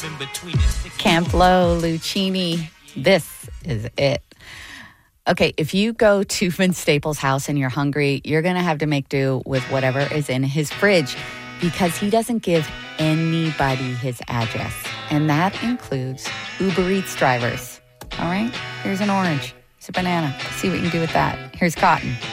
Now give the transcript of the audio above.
Camp Low, Lucchini. This is it. Okay, if you go to Vince Staples' house and you're hungry, you're going to have to make do with whatever is in his fridge because he doesn't give anybody his address. And that includes Uber Eats drivers. All right, here's an orange. Here's a banana. See what you can do with that. Here's Cotton.